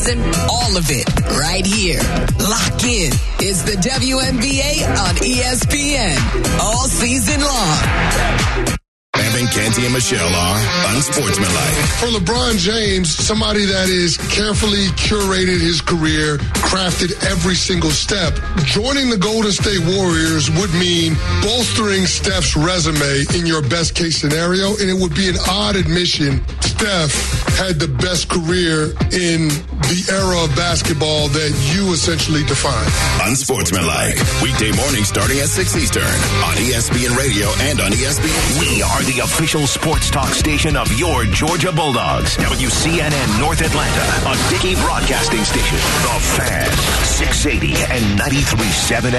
season, all of it, right here. Lock in. It's the WNBA on ESPN all season long. Evan, Canty, and Michelle are unsportsmanlike. For LeBron James, somebody that is carefully curated his career, crafted every single step, joining the Golden State Warriors would mean bolstering Steph's resume in your best case scenario, and it would be an odd admission. Steph had the best career in the era of basketball that you essentially define. Unsportsmanlike. Weekday morning starting at 6 Eastern on ESPN Radio and on ESPN. We are the official sports talk station of your Georgia Bulldogs. WCNN North Atlanta, a Dickey broadcasting station. The Fan, 680 and 93.7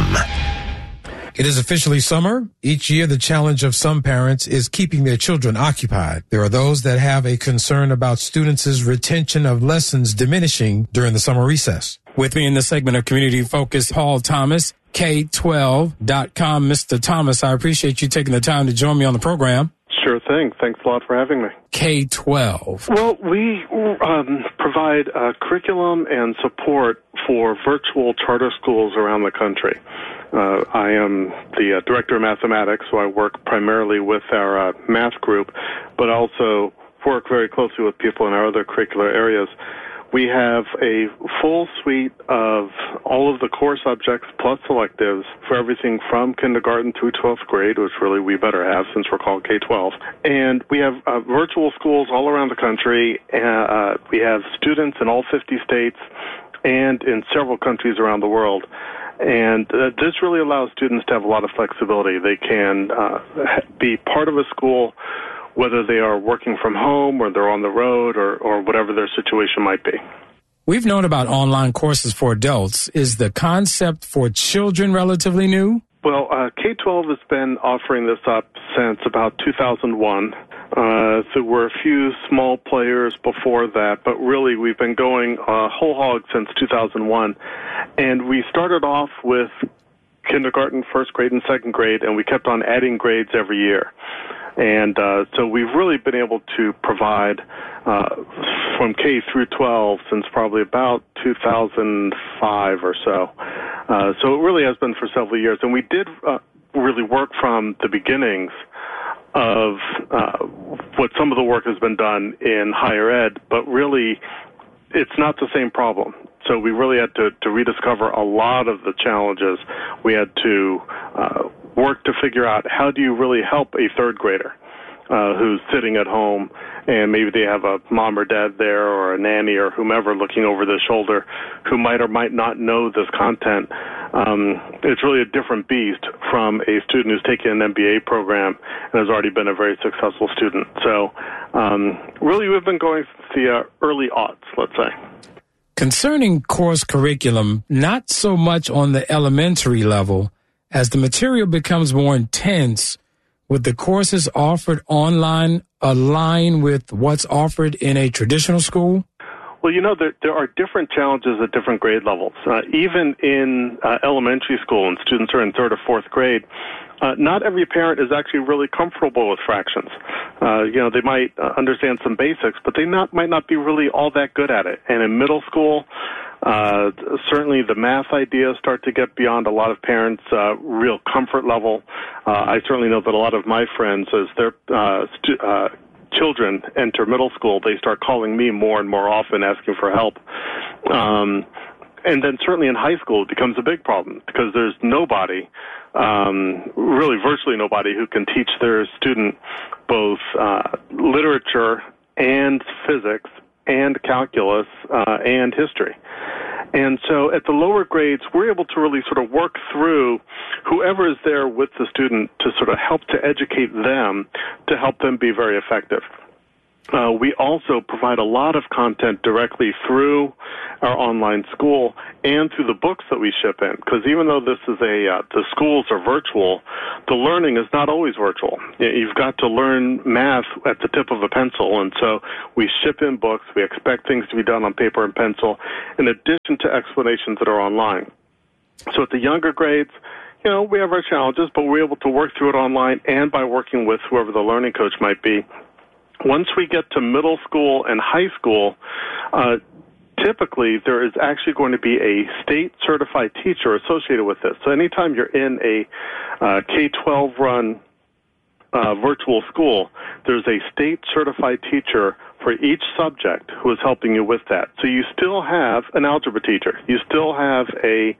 FM. It is officially summer. Each year, the challenge of some parents is keeping their children occupied. There are those that have a concern about students' retention of lessons diminishing during the summer recess. With me in the segment of Community Focus, Paul Thomas, K12.com. Mr. Thomas, I appreciate you taking the time to join me on the program. Sure thing. Thanks a lot for having me. K12. Well, we provide curriculum and support for virtual charter schools around the country. I am the director of mathematics, so I work primarily with our math group, but also work very closely with people in our other curricular areas. We have a full suite of all of the core subjects plus selectives for everything from kindergarten through 12th grade, which really we better have since we're called K-12. And we have virtual schools all around the country. We have students in all 50 states and in several countries around the world. And this really allows students to have a lot of flexibility. They can be part of a school whether they are working from home or they're on the road or whatever their situation might be. We've known about online courses for adults. Is the concept for children relatively new? Well, K-12 has been offering this up since about 2001. There were a few small players before that, but really we've been going whole hog since 2001. And we started off with kindergarten, first grade, and second grade, and we kept on adding grades every year. And so we've really been able to provide from K through 12 since probably about 2005 or so. So it really has been for several years. And we did really work from the beginnings of what some of the work has been done in higher ed, but really it's not the same problem. So we really had to rediscover a lot of the challenges. We had to work to figure out how do you really help a third grader who's sitting at home and maybe they have a mom or dad there or a nanny or whomever looking over their shoulder who might or might not know this content. It's really a different beast from a student who's taken an MBA program and has already been a very successful student. So really we've been going since the early aughts, let's say. Concerning course curriculum, not so much on the elementary level, as the material becomes more intense, would the courses offered online align with what's offered in a traditional school? Well, you know, there are different challenges at different grade levels. Even in elementary school, when students are in third or fourth grade, not every parent is actually really comfortable with fractions. They might understand some basics, but they might not be really all that good at it. And in middle school, certainly the math ideas start to get beyond a lot of parents' real comfort level. I certainly know that a lot of my friends, as their children enter middle school, they start calling me more and more often asking for help. And then certainly in high school, it becomes a big problem because there's nobody, really virtually nobody, who can teach their student both literature and physics and calculus and history. And so at the lower grades, we're able to really sort of work through whoever is there with the student to sort of help to educate them to help them be very effective. We also provide a lot of content directly through our online school and through the books that we ship in, because even though this is the schools are virtual, the learning is not always virtual. You've got to learn math at the tip of a pencil, and so we ship in books. We expect things to be done on paper and pencil, in addition to explanations that are online. So at the younger grades, we have our challenges, but we're able to work through it online and by working with whoever the learning coach might be. Once we get to middle school and high school, typically there is actually going to be a state-certified teacher associated with this. So anytime you're in a K-12 run virtual school, there's a state-certified teacher for each subject who is helping you with that. So you still have an algebra teacher. You still have a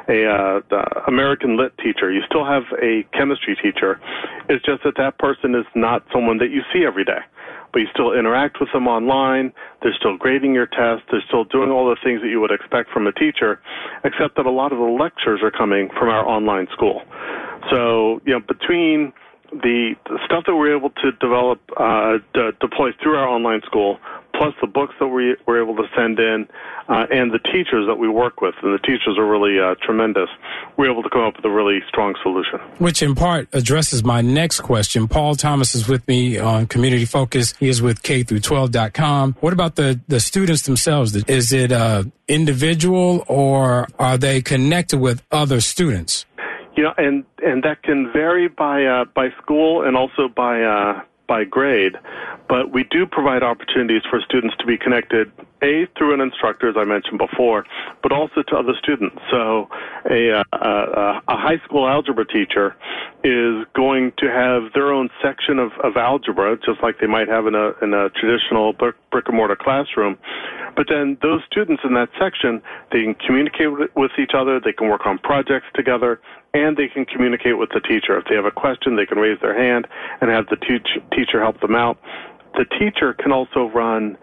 American Lit teacher. You still have a chemistry teacher. It's just that that person is not someone that you see every day. But you still interact with them online. They're still grading your tests. They're still doing all the things that you would expect from a teacher, except that a lot of the lectures are coming from our online school. So, between the stuff that we're able to develop, deploy through our online school, plus the books that we're able to send in, and the teachers that we work with, and the teachers are really tremendous, we're able to come up with a really strong solution. Which in part addresses my next question. Paul Thomas is with me on Community Focus. He is with K-12.com. What about the students themselves? Is it individual, or are they connected with other students? And that can vary by school and also by grade, but we do provide opportunities for students to be connected, through an instructor, as I mentioned before, but also to other students. So a high school algebra teacher is going to have their own section of algebra, just like they might have in a traditional brick and mortar classroom. But then those students in that section, they can communicate with each other, they can work on projects together, and they can communicate with the teacher. If they have a question, they can raise their hand and have the teacher help them out. The teacher can also run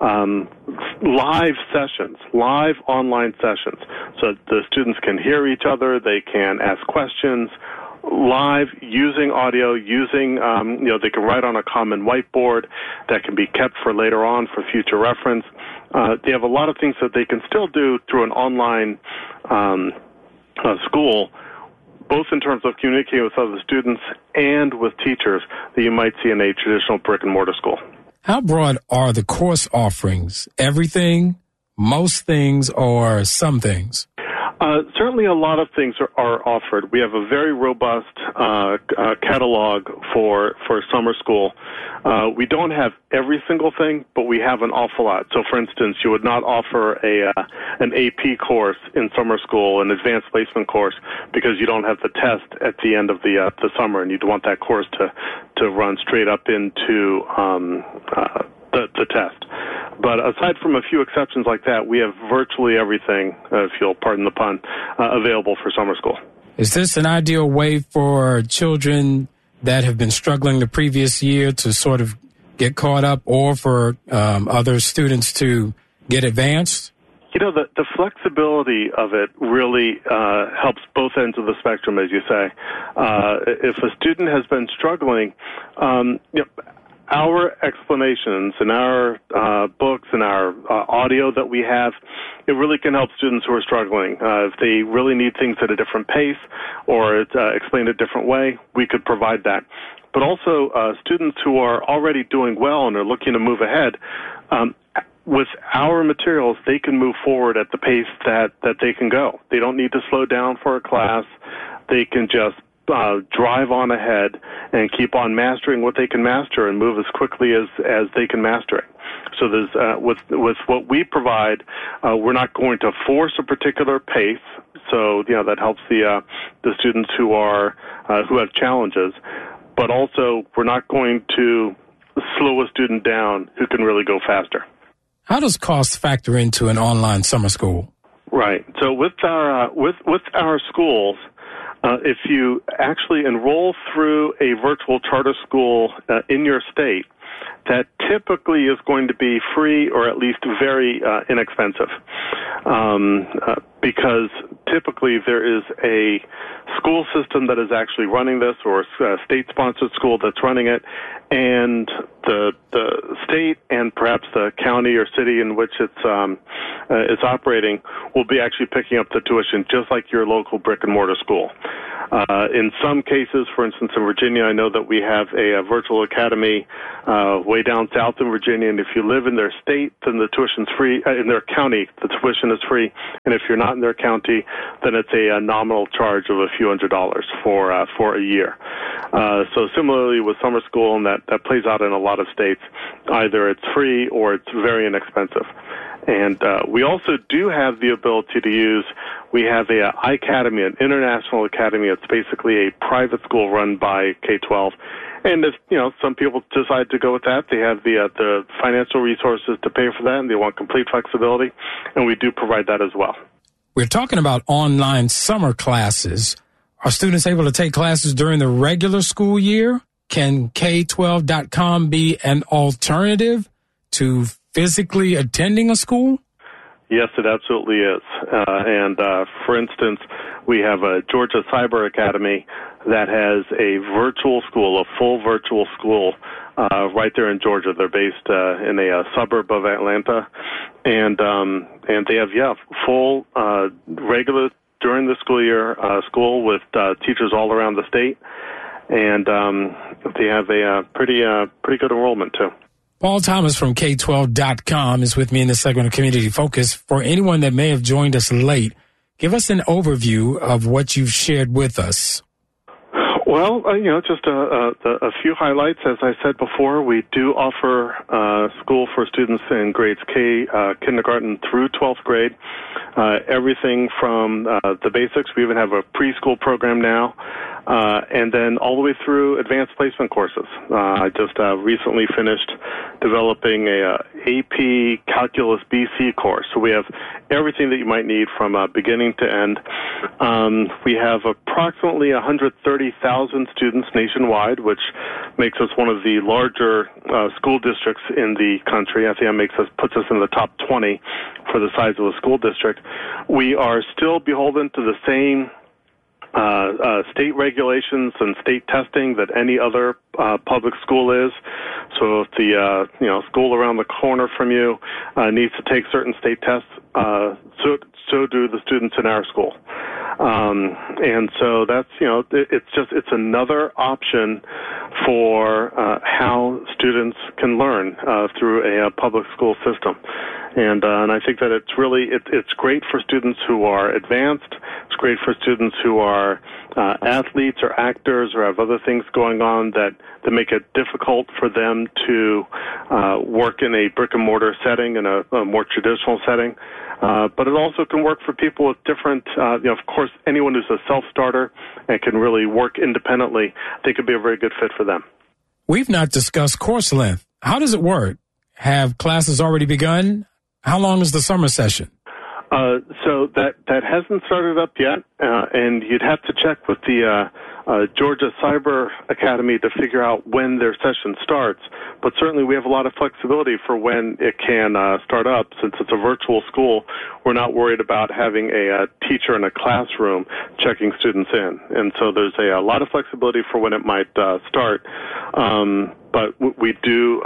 live sessions, live online sessions, so the students can hear each other, they can ask questions live using audio, they can write on a common whiteboard that can be kept for later on for future reference. They have a lot of things that they can still do through an online school, both in terms of communicating with other students and with teachers that you might see in a traditional brick-and-mortar school. How broad are the course offerings? Everything, most things, or some things? Certainly a lot of things are offered. We have a very robust catalog for summer school. We don't have every single thing, but we have an awful lot. So, for instance, you would not offer an AP course in summer school, an advanced placement course, because you don't have the test at the end of the summer, and you'd want that course to run straight up into the test. But aside from a few exceptions like that, we have virtually everything, if you'll pardon the pun, available for summer school. Is this an ideal way for children that have been struggling the previous year to sort of get caught up, or for other students to get advanced? The flexibility of it really helps both ends of the spectrum, as you say. If a student has been struggling, our explanations and our books and our audio that we have, it really can help students who are struggling. If they really need things at a different pace or explained a different way, we could provide that. But also students who are already doing well and are looking to move ahead, with our materials, they can move forward at the pace that they can go. They don't need to slow down for a class. They can just drive on ahead and keep on mastering what they can master and move as quickly as they can master it. So there's with what we provide, we're not going to force a particular pace. So that helps the students who have challenges, but also we're not going to slow a student down who can really go faster. How does cost factor into an online summer school? Right. So with our schools, if you actually enroll through a virtual charter school in your state, that typically is going to be free or at least very inexpensive, because typically there is a school system that is actually running this, or a state-sponsored school that's running it, and the state and perhaps the county or city in which it's operating will be actually picking up the tuition, just like your local brick-and-mortar school. In some cases, for instance, in Virginia, I know that we have a virtual academy way way down south in Virginia, and if you live in their state, then the tuition's free. In their county, the tuition is free, and if you're not in their county, then it's a nominal charge of a few $100s for a year. So similarly with summer school, and that plays out in a lot of states, either it's free or it's very inexpensive. And we also do have the ability to use, we have a iCademy, an international academy. It's basically a private school run by K-12. And if, some people decide to go with that, they have the financial resources to pay for that, and they want complete flexibility, and we do provide that as well. We're talking about online summer classes. Are students able to take classes during the regular school year? Can K12.com be an alternative to physically attending a school? Yes, it absolutely is. And for instance, we have a Georgia Cyber Academy that has a virtual school, a full virtual school, right there in Georgia. They're based in a suburb of Atlanta, and they have full regular during the school year school with teachers all around the state, and they have a pretty good enrollment too. Paul Thomas from K12.com is with me in this segment of Community Focus. For anyone that may have joined us late, give us an overview of what you've shared with us. Well, just a few highlights. As I said before, we do offer school for students in grades kindergarten through 12th grade. Everything from the basics. We even have a preschool program now. And then all the way through advanced placement courses. I just recently finished developing a AP Calculus BC course. So we have everything that you might need from beginning to end. We have approximately 130,000 students nationwide, which makes us one of the larger school districts in the country. I think that puts us in the top 20 for the size of a school district. We are still beholden to the same state regulations and state testing that any other public school is. So if the school around the corner from you needs to take certain state tests, so do the students in our school. And so that's it's another option for how students can learn through a public school system. And I think that it's great for students who are advanced. It's great for students who are athletes or actors or have other things going on that make it difficult for them to work in a brick and mortar setting, in a more traditional setting. But it also can work for people with different, of course, anyone who's a self-starter and can really work independently, I think could be a very good fit for them. We've not discussed course length. How does it work? Have classes already begun? How long is the summer session? So that hasn't started up yet, and you'd have to check with the Georgia Cyber Academy to figure out when their session starts. But certainly we have a lot of flexibility for when it can start up. Since it's a virtual school, we're not worried about having a teacher in a classroom checking students in. And so there's a lot of flexibility for when it might start. But we do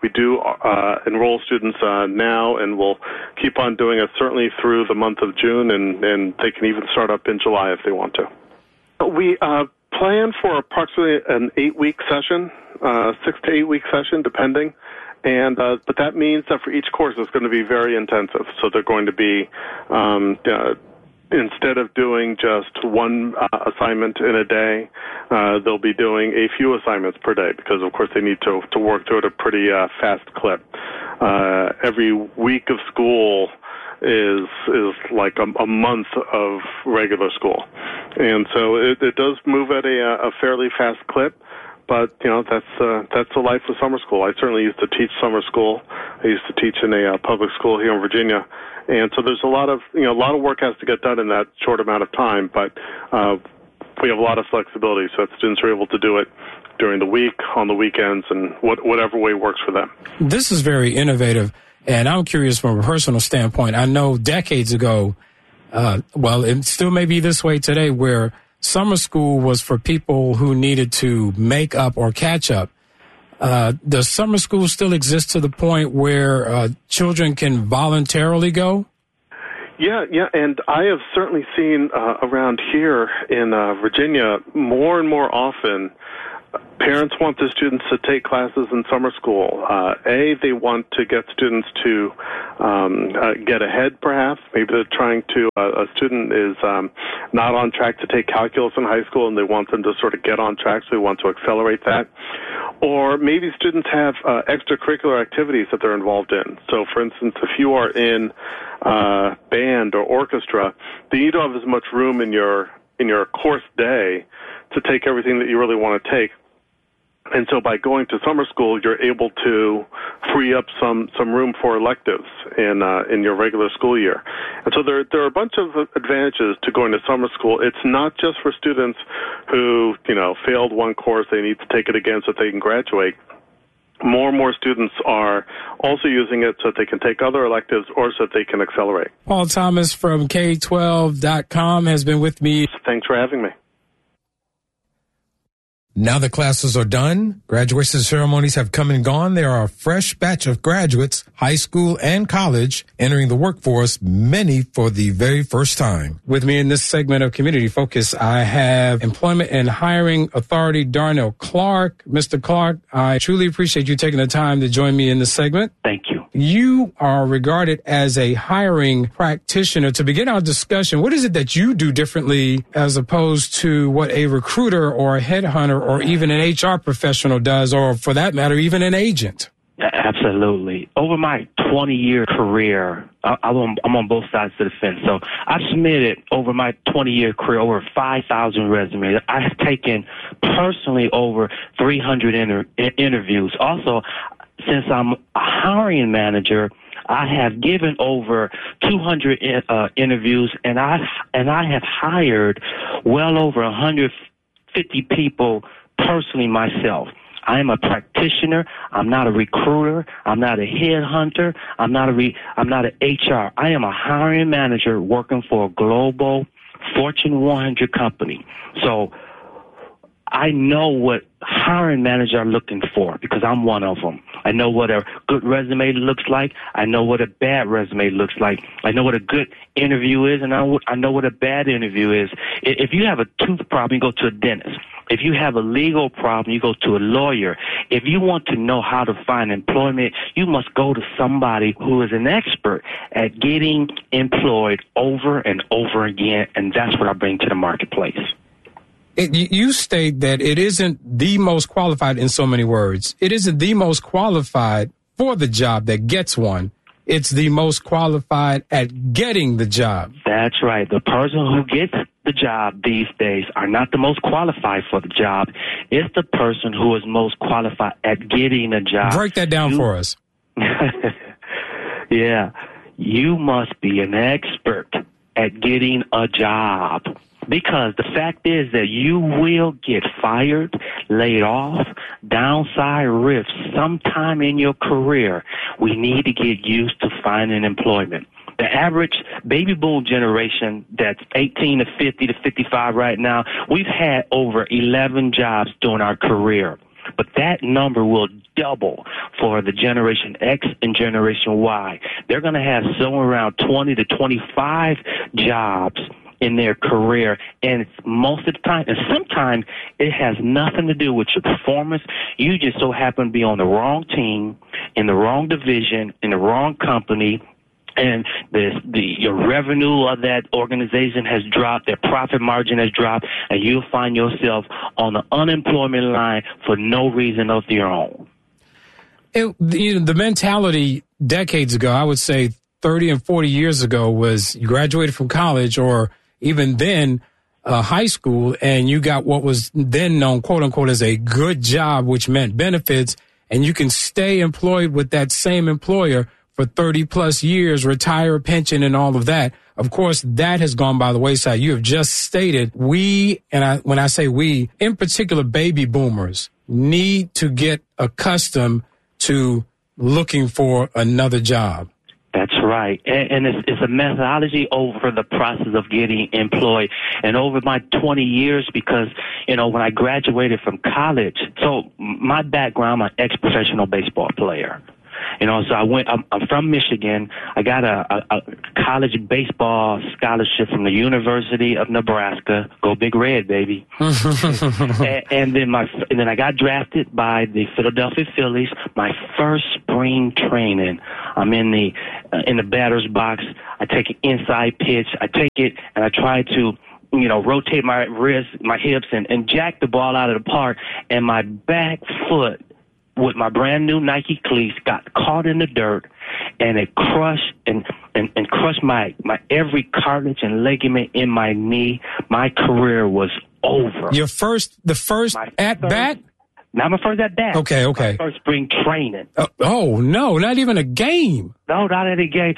enroll students now, and we'll keep on doing it certainly through the month of June, and they can even start up in July if they want to. We plan for approximately an 8-week session, 6 to 8 week session, depending. And but that means that for each course it's going to be very intensive. So they're going to be instead of doing just one assignment in a day, they'll be doing a few assignments per day because, of course, they need to work through at a pretty fast clip. Every week of school is like a month of regular school, and so it does move at a fairly fast clip. But that's the life of summer school. I certainly used to teach summer school. I used to teach in a public school here in Virginia. And so there's a lot of work has to get done in that short amount of time, but we have a lot of flexibility so that students are able to do it during the week, on the weekends, and whatever way works for them. This is very innovative, and I'm curious from a personal standpoint. I know decades ago, it still may be this way today, where summer school was for people who needed to make up or catch up. Does summer school still exist to the point where children can voluntarily go? Yeah, and I have certainly seen around here in Virginia more and more often Parents want the students to take classes in summer school. They want to get students to get ahead, perhaps. Maybe they're trying to, a student is not on track to take calculus in high school, and they want them to sort of get on track, so they want to accelerate that. Or maybe students have extracurricular activities that they're involved in. So, for instance, if you are in band or orchestra, then you don't have as much room in your course day to take everything that you really want to take. And so by going to summer school, you're able to free up some room for electives in your regular school year. And so there are a bunch of advantages to going to summer school. It's not just for students who, failed one course, they need to take it again so that they can graduate. More and more students are also using it so that they can take other electives or so that they can accelerate. Paul Thomas from K12.com has been with me. Thanks for having me. Now the classes are done. Graduation ceremonies have come and gone. There are a fresh batch of graduates, high school and college, entering the workforce, many for the very first time. With me in this segment of Community Focus, I have Employment and Hiring Authority Darnell Clark. Mr. Clark, I truly appreciate you taking the time to join me in this segment. Thank you. You are regarded as a hiring practitioner. To begin our discussion, what is it that you do differently as opposed to what a recruiter or a headhunter or even an HR professional does, or for that matter, even an agent? Absolutely. Over my 20-year career, I'm on both sides of the fence. So I've submitted over my 20-year career over 5,000 resumes. I have taken personally over 300 interviews. Also, since I'm a hiring manager, I have given over 200 interviews, and I have hired well over 150 people personally myself. I am a practitioner. I'm not a recruiter. I'm not a headhunter. I'm not an HR. I am a hiring manager working for a global Fortune 100 company. So I know what hiring managers are looking for because I'm one of them. I know what a good resume looks like. I know what a bad resume looks like. I know what a good interview is, and I know what a bad interview is. If you have a tooth problem, you go to a dentist. If you have a legal problem, you go to a lawyer. If you want to know how to find employment, you must go to somebody who is an expert at getting employed over and over again, and that's what I bring to the marketplace. You state that it isn't the most qualified, in so many words. It isn't the most qualified for the job that gets one. It's the most qualified at getting the job. That's right. The person who gets the job these days are not the most qualified for the job. It's the person who is most qualified at getting the job. Break that down for us. Yeah. You must be an expert at getting a job. Because the fact is that you will get fired, laid off, downside rifts sometime in your career. We need to get used to finding employment. The average baby boom generation that's 18 to 50 to 55 right now, we've had over 11 jobs during our career. But that number will double for the Generation X and Generation Y. They're going to have somewhere around 20 to 25 jobs in their career, and it's most of the time, and sometimes it has nothing to do with your performance. You just so happen to be on the wrong team, in the wrong division, in the wrong company, and your revenue of that organization has dropped, their profit margin has dropped, and you'll find yourself on the unemployment line for no reason of your own. The mentality decades ago, I would say 30 and 40 years ago, was you graduated from college or even then high school, and you got what was then known, quote unquote, as a good job, which meant benefits, and you can stay employed with that same employer for 30 plus years, retire, pension, and all of that. Of course, that has gone by the wayside. You have just stated when I say we, in particular, baby boomers need to get accustomed to looking for another job. That's right. And it's a methodology over the process of getting employed. And over my 20 years, because, when I graduated from college, so my background, I'm an ex-professional baseball player. So I'm from Michigan. I got a college baseball scholarship from the University of Nebraska. Go Big Red, baby. and then I got drafted by the Philadelphia Phillies. My first spring training, I'm in the batter's box. I take an inside pitch. I take it and I try to, rotate my wrists, my hips, and jack the ball out of the park. And my back foot with my brand new Nike cleats got caught in the dirt, and it crushed and crushed my every cartilage and ligament in my knee. My career was over. The first at bat? Not my first at bat. Okay. My first spring training. Oh no, not even a game. No, not at a game.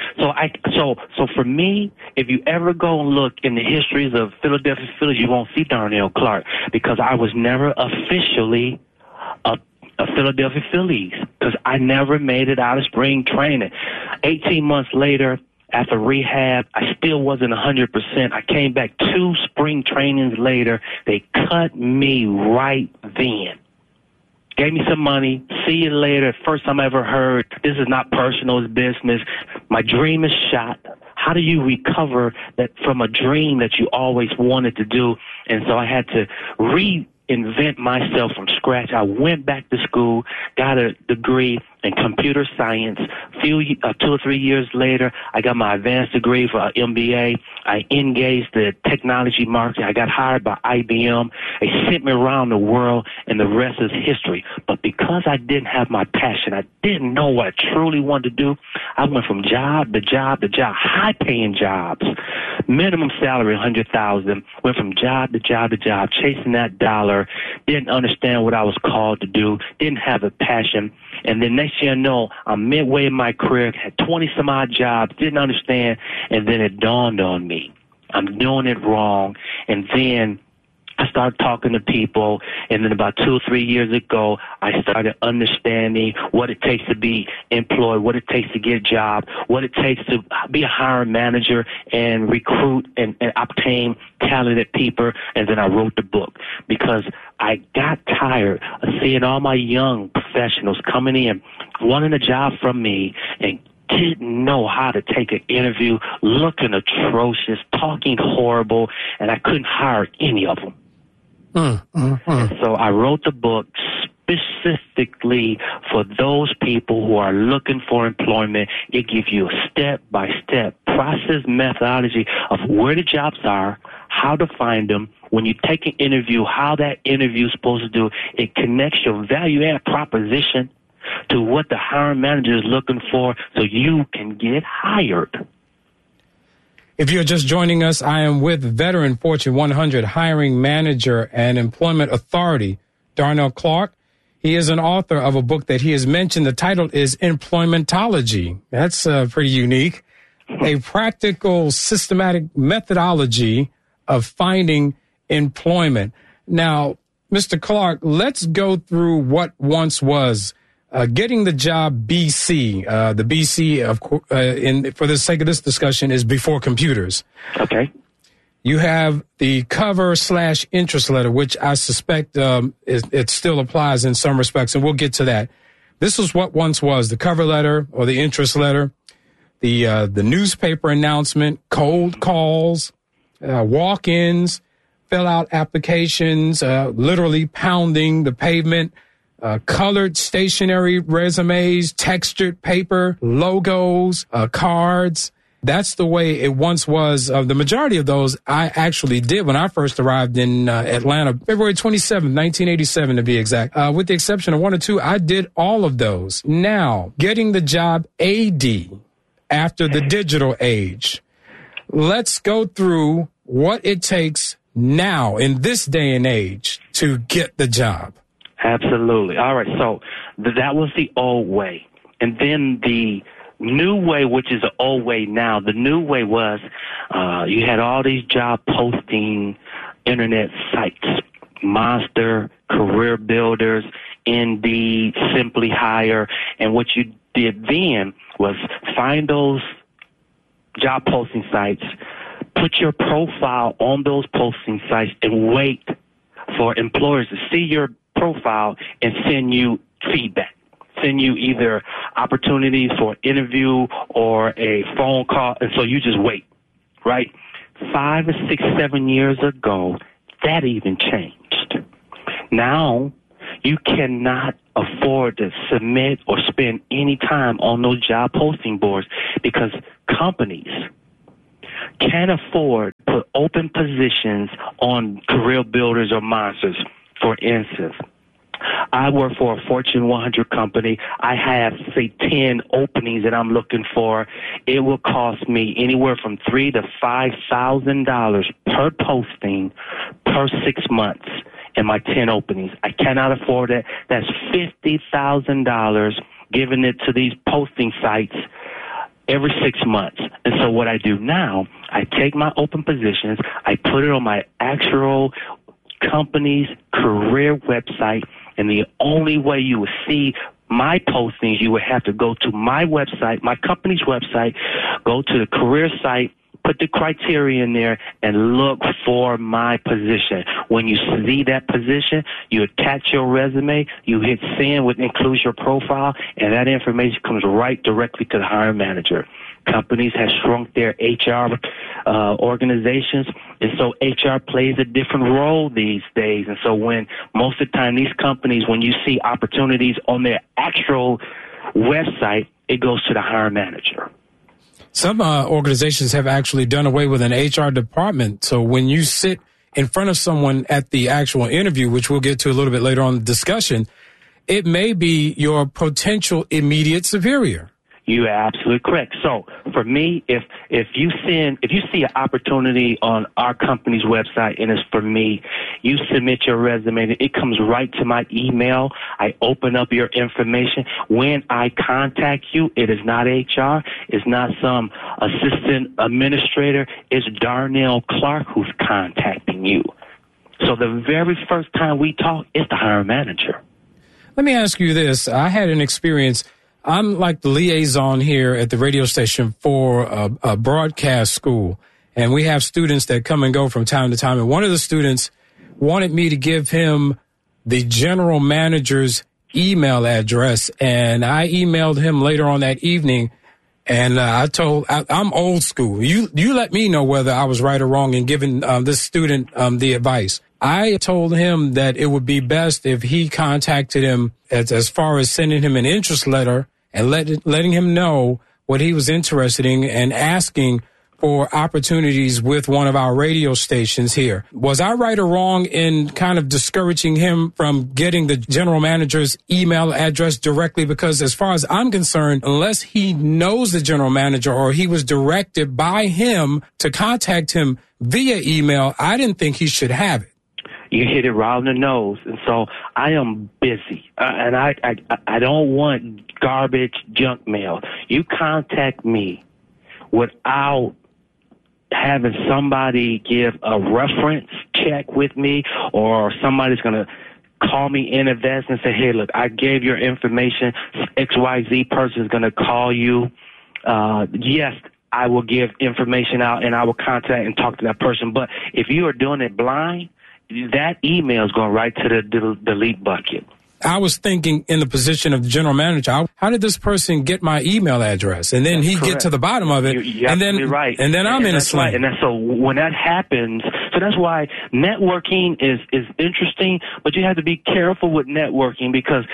So for me, if you ever go and look in the histories of Philadelphia Phillies, you won't see Darnell Clarke, because I was never officially a Philadelphia Phillies, because I never made it out of spring training. 18 months later, after rehab, I still wasn't 100%. I came back 2 spring trainings later. They cut me right then. Gave me some money. See you later. First time I ever heard, this is not personal, it's business. My dream is shot. How do you recover that from a dream that you always wanted to do? And so I had to reinvent myself from scratch. I went back to school, got a degree in computer science. 2 or 3 years later, I got my advanced degree for MBA. I engaged the technology market. I got hired by IBM. They sent me around the world, and the rest is history. But because I didn't have my passion, I didn't know what I truly wanted to do, I went from job to job to job, high-paying jobs, minimum salary, $100,000, went from job to job to job, chasing that dollar, didn't understand what I was called to do, didn't have a passion. And then next thing I know, I'm midway in my career, had 20-some-odd jobs, didn't understand, and then it dawned on me. I'm doing it wrong. And then I started talking to people, and then about 2 or 3 years ago, I started understanding what it takes to be employed, what it takes to get a job, what it takes to be a hiring manager and recruit and obtain talented people, and then I wrote the book because I got tired of seeing all my young professionals coming in, wanting a job from me, and didn't know how to take an interview, looking atrocious, talking horrible, and I couldn't hire any of them. So I wrote the book specifically for those people who are looking for employment. It gives you a step-by-step process methodology of where the jobs are, how to find them, when you take an interview, how that interview is supposed to do. It connects your value-add proposition to what the hiring manager is looking for so you can get hired. If you're just joining us, I am with veteran Fortune 100 hiring manager and employment authority, Darnell Clarke. He is an author of a book that he has mentioned. The title is Employmentology. That's pretty unique. A practical, systematic methodology of finding employment. Now, Mr. Clarke, let's go through what once was Getting the Job BC. The BC, for the sake of this discussion, is before computers. Okay. You have the cover/interest letter, which I suspect it still applies in some respects, and we'll get to that. This is what once was the cover letter or the interest letter, the newspaper announcement, cold calls, walk-ins, fill out applications, literally pounding the pavement. Colored stationery resumes, textured paper, logos, cards. That's the way it once was. The majority of those I actually did when I first arrived in Atlanta, February 27, 1987 to be exact. With the exception of 1 or 2, I did all of those. Now, Getting the Job AD after the digital age. Let's go through what it takes now in this day and age to get the job. Absolutely. All right. So that was the old way. And then the new way, which is the old way now, the new way was you had all these job posting internet sites, Monster, Career Builders, Indeed, Simply Hire. And what you did then was find those job posting sites, put your profile on those posting sites, and wait for employers to see your profile and send you feedback. send you either opportunities for an interview or a phone call, and so you just wait, right? 5 or 6, 7 years ago, that even changed. Now, you cannot afford to submit or spend any time on those job posting boards because companies can't afford to put open positions on Career Builders or Monsters. For instance, I work for a Fortune 100 company. I have, say, 10 openings that I'm looking for. It will cost me anywhere from $3,000 to $5,000 per posting per 6 months in my 10 openings. I cannot afford it. That's $50,000 giving it to these posting sites every 6 months. And so what I do now, I take my open positions, I put it on my actual company's career website, and the only way you would see my postings, you would have to go to my website, my company's website, go to the career site, put the criteria in there, and look for my position. When you see that position, you attach your resume, you hit send, which includes your profile, and that information comes right directly to the hiring manager. Companies have shrunk their HR organizations, and so HR plays a different role these days. And so when most of the time these companies, when you see opportunities on their actual website, it goes to the hiring manager. Some organizations have actually done away with an HR department. So when you sit in front of someone at the actual interview, which we'll get to a little bit later on in the discussion, it may be your potential immediate superior. You are absolutely correct. So for me, if you see an opportunity on our company's website and it's for me, you submit your resume, it comes right to my email. I open up your information. When I contact you, it is not HR. It's not some assistant administrator. It's Darnell Clark who's contacting you. So the very first time we talk, it's the hiring manager. Let me ask you this. I had an experience. I'm like the liaison here at the radio station for a broadcast school, and we have students that come and go from time to time. And one of the students wanted me to give him the general manager's email address, and I emailed him later on that evening, and I'm old school. You let me know whether I was right or wrong in giving this student the advice. I told him that it would be best if he contacted him as far as sending him an interest letter and letting him know what he was interested in and asking for opportunities with one of our radio stations here. Was I right or wrong in kind of discouraging him from getting the general manager's email address directly? Because as far as I'm concerned, unless he knows the general manager or he was directed by him to contact him via email, I didn't think he should have it. You hit it right on the nose. And so I am busy, and I don't want garbage junk mail. You contact me without having somebody give a reference check with me, or somebody's going to call me in advance and say, hey, look, I gave your information. XYZ person is going to call you. Yes, I will give information out, and I will contact and talk to that person. But if you are doing it blind, that email is going right to the delete bucket. I was thinking in the position of the general manager, how did this person get my email address? And then he get to the bottom of it, You're and then right. And then I'm in a sling. Right. And so when that happens, so that's why networking is interesting, but you have to be careful with networking, because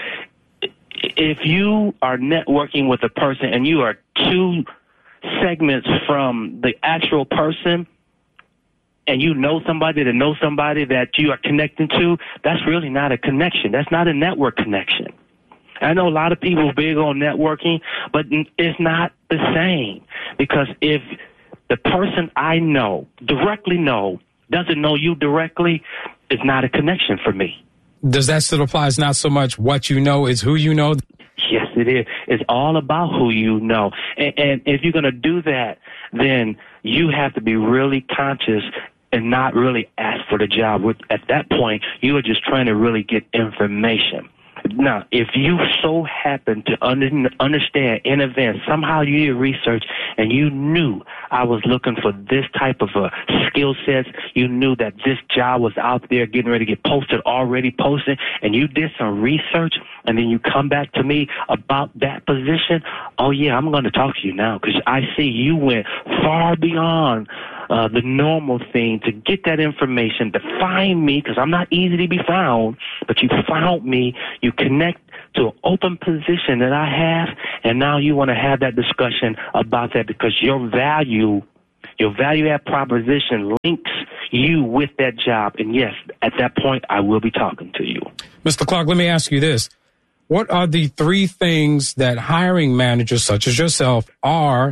if you are networking with a person and you are 2 segments from the actual person, and you know somebody that you are connecting to, that's really not a connection. That's not a network connection. I know a lot of people are big on networking, but it's not the same. Because if the person I directly know, doesn't know you directly, it's not a connection for me. Does that still apply? It's not so much what you know, it's who you know? Yes, it is. It's all about who you know. And if you're going to do that, then you have to be really conscious and not really ask for the job. At that point, you are just trying to really get information. Now, if you so happen to understand in advance, somehow you did research and you knew I was looking for this type of skill sets, you knew that this job was out there getting ready to get posted, already posted, and you did some research, and then you come back to me about that position, oh, yeah, I'm going to talk to you now because I see you went far beyond the normal thing to get that information, to find me, because I'm not easy to be found, but you found me, you connect to an open position that I have, and now you want to have that discussion about that because your value add proposition links you with that job. And yes, at that point, I will be talking to you. Mr. Clark, let me ask you this. What are the 3 things that hiring managers such as yourself are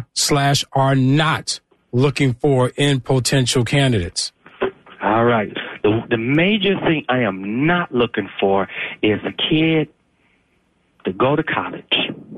not looking for in potential candidates? All right. The major thing I am not looking for is a kid to go to college,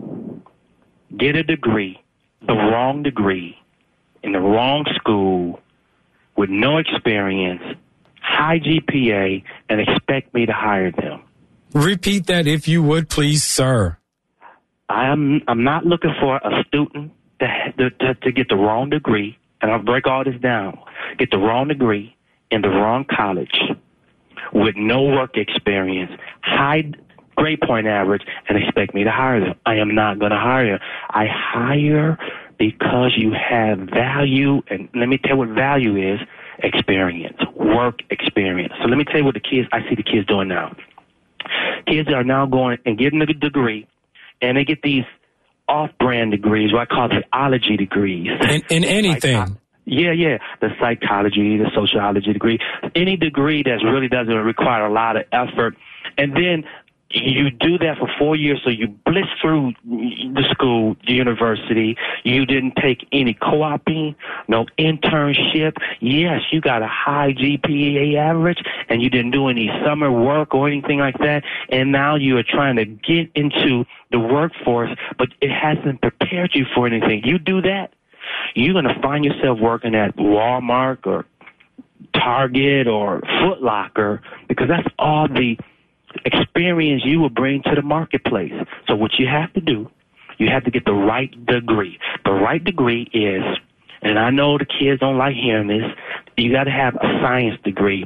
get a degree, the wrong degree, in the wrong school, with no experience, high GPA, and expect me to hire them. Repeat that if you would, please, sir. I'm not looking for a student to get the wrong degree, and I'll break all this down. Get the wrong degree in the wrong college with no work experience, high grade point average, and expect me to hire them. I am not going to hire them. I hire because you have value, and let me tell you what value is: experience, work experience. So let me tell you what I see the kids doing now. Kids are now going and getting a degree, and they get these off-brand degrees, what I call theology degrees. In anything. Yeah. The psychology, the sociology degree, any degree that really doesn't require a lot of effort. And then you do that for 4 years, so you blitz through the school, the university. You didn't take any co-oping, no internship. Yes, you got a high GPA average, and you didn't do any summer work or anything like that, and now you are trying to get into the workforce, but it hasn't prepared you for anything. You do that, you're going to find yourself working at Walmart or Target or Foot Locker, because that's all the experience you will bring to the marketplace. So what you have to do, you have to get the right degree. The right degree is, and I know the kids don't like hearing this, you got to have a science degree,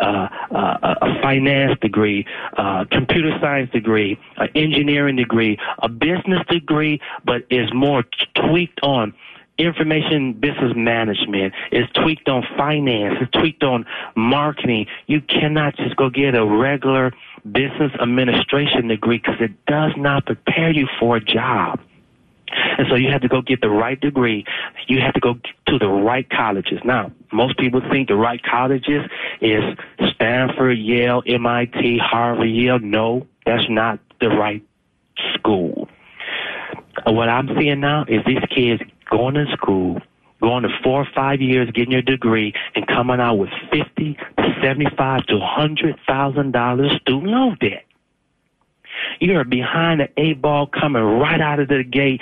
a finance degree, computer science degree, an engineering degree, a business degree, but is more tweaked on information business management, is tweaked on finance, is tweaked on marketing. You cannot just go get a regular business administration degree because it does not prepare you for a job. And so you have to go get the right degree. You have to go to the right colleges. Now, most people think the right colleges is Stanford, Yale, MIT, Harvard, Yale. No, that's not the right school. What I'm seeing now is these kids going to school, going to 4 or 5 years, getting your degree, and coming out with $50,000 to $75,000 to $100,000 student loan debt. You're behind the 8 ball coming right out of the gate,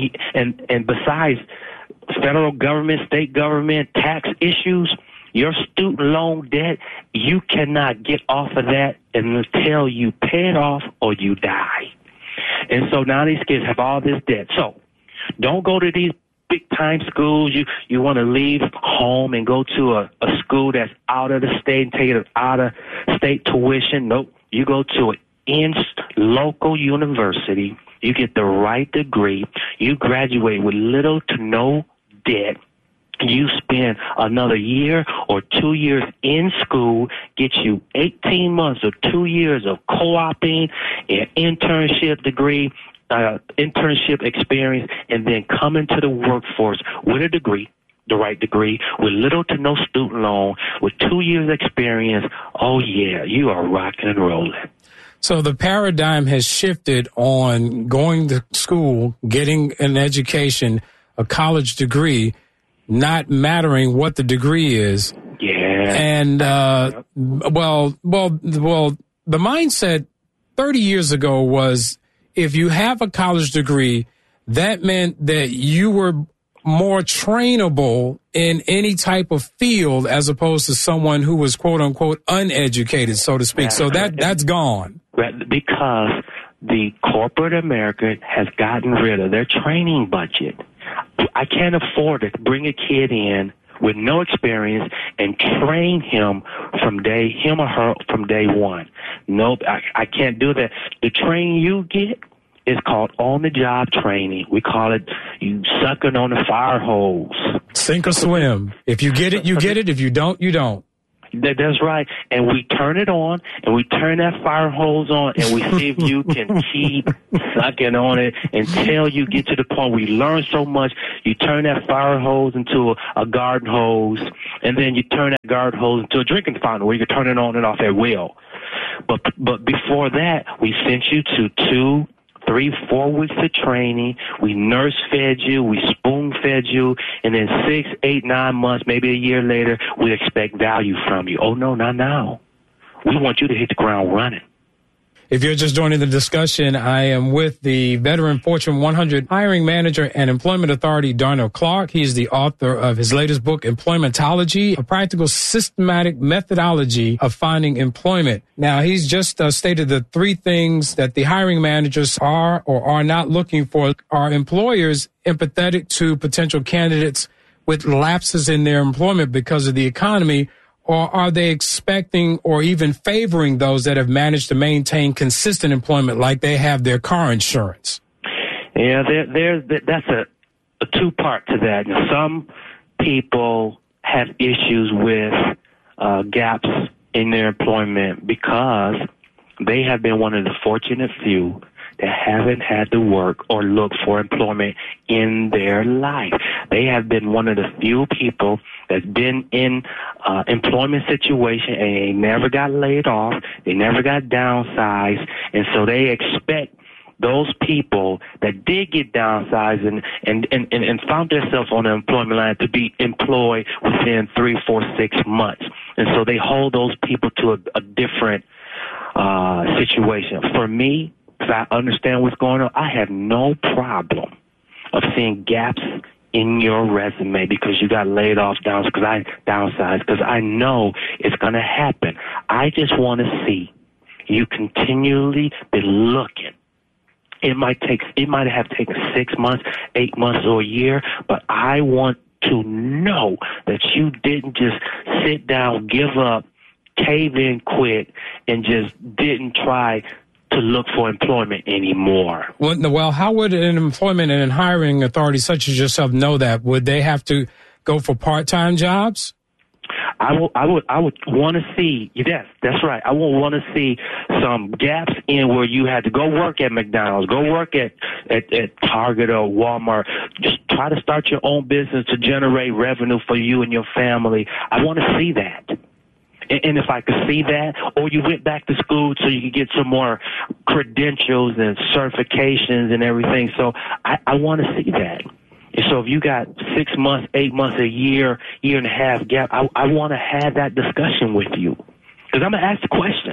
and besides federal government, state government, tax issues, your student loan debt, you cannot get off of that until you pay it off or you die. And so now these kids have all this debt. So don't go to these big-time schools. You want to leave home and go to a school that's out of the state and take it out-of-state tuition. Nope. You go to an local university. You get the right degree. You graduate with little to no debt. You spend another year or 2 years in school, get you 18 months or 2 years of co-oping, an internship degree, internship experience, and then come into the workforce with a degree, the right degree, with little to no student loan, with 2 years experience. Oh, yeah, you are rocking and rolling. So the paradigm has shifted on going to school, getting an education, a college degree, not mattering what the degree is. Yeah. And, well, the mindset 30 years ago was if you have a college degree, that meant that you were more trainable in any type of field as opposed to someone who was, quote unquote, uneducated, so to speak. So that's gone. Because the corporate America has gotten rid of their training budget. I can't afford to bring a kid in with no experience and train him or her from day one. Nope, I can't do that. The training you get is called on-the-job training. We call it you sucking on the fire hose. Sink or swim. If you get it, you get it. If you don't, you don't. That's right. And we turn it on, and we turn that fire hose on, and we see if you can keep sucking on it until you get to the point where you learn so much. You turn that fire hose into a garden hose, and then you turn that garden hose into a drinking fountain where you can turn it on and off at will. But before that, we sent you to 2, 3, 4 weeks of training. We nurse fed you, we spoon fed you, and then 6, 8, 9 months, maybe a year later, we expect value from you. Oh no, not now. We want you to hit the ground running. If you're just joining the discussion, I am with the veteran Fortune 100 hiring manager and employment authority, Darnell Clark. He's the author of his latest book, Employmentology, a practical systematic methodology of finding employment. Now, he's just stated the 3 things that the hiring managers are or are not looking for. Are employers empathetic to potential candidates with lapses in their employment because of the economy? Or are they expecting or even favoring those that have managed to maintain consistent employment like they have their car insurance? Yeah, that's a 2-part to that. Now, some people have issues with gaps in their employment because they have been one of the fortunate few that haven't had to work or look for employment in their life. They have been one of the few people that's been in employment situation and they never got laid off, they never got downsized, and so they expect those people that did get downsized and found themselves on the employment line to be employed within 3, 4, 6 months. And so they hold those people to a different situation. For me, because I understand what's going on, I have no problem of seeing gaps in your resume because you got laid off downsized, because I know it's going to happen. I just want to see you continually be looking. It might have taken 6 months, 8 months, or a year, but I want to know that you didn't just sit down, give up, cave in, quit, and just didn't try to look for employment anymore. Well, how would an employment and hiring authority such as yourself know that? Would they have to go for part-time jobs? I would want to see, yes, that's right. I would want to see some gaps in where you had to go work at McDonald's, go work at Target or Walmart, just try to start your own business to generate revenue for you and your family. I want to see that. And if I could see that, or you went back to school so you could get some more credentials and certifications and everything. So I want to see that. And so if you got 6 months, 8 months, a year, year and a half gap, I want to have that discussion with you because I'm going to ask the question.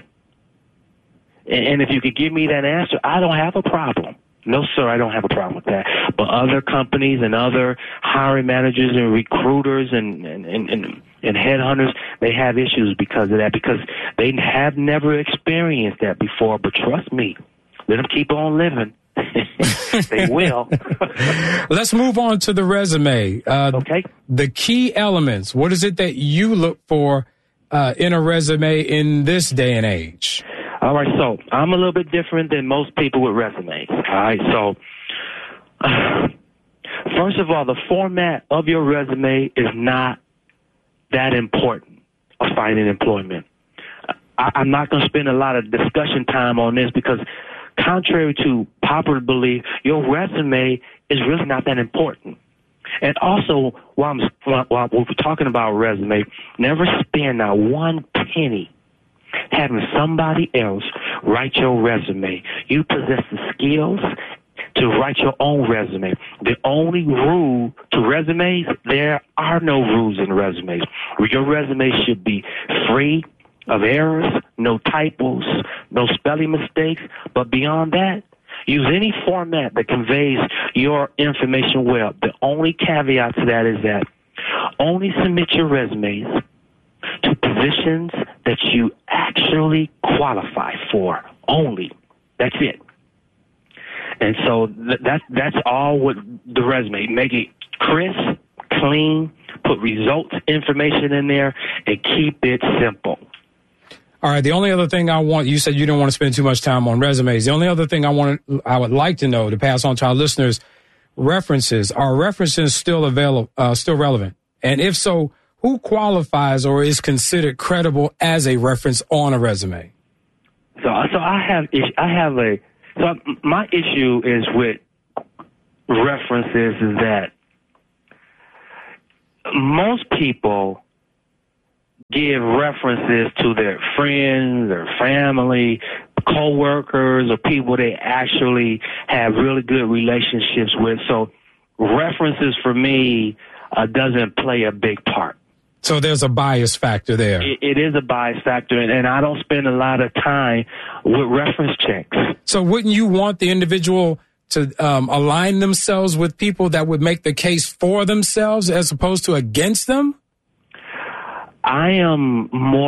And if you could give me that answer, I don't have a problem. No, sir, I don't have a problem with that. But other companies and other hiring managers and recruiters and headhunters, they have issues because of that, because they have never experienced that before. But trust me, let them keep on living. They will. Let's move on to the resume. Okay. The key elements. What is it that you look for in a resume in this day and age? All right, so I'm a little bit different than most people with resumes. All right, so first of all, the format of your resume is not that important of finding employment. I'm not going to spend a lot of discussion time on this because contrary to popular belief, your resume is really not that important. And also, while we're talking about resume, never spend not one penny having somebody else write your resume. You possess the skills to write your own resume. The only rule to resumes, there are no rules in resumes. Your resume should be free of errors, no typos, no spelling mistakes. But beyond that, use any format that conveys your information well. The only caveat to that is that only submit your resumes to positions that you actually qualify for only. That's it. And so that's all with the resume. Make it crisp, clean, put results information in there, and keep it simple. All right. The only other thing you said you don't want to spend too much time on resumes. The only other thing I would like to know, to pass on to our listeners, references. Are references still relevant? And if so, who qualifies or is considered credible as a reference on a resume? So my issue is with references is that most people give references to their friends, their family, co-workers, or people they actually have really good relationships with. So references for me doesn't play a big part. So there's a bias factor there. It is a bias factor, and I don't spend a lot of time with reference checks. So wouldn't you want the individual to align themselves with people that would make the case for themselves as opposed to against them? I am more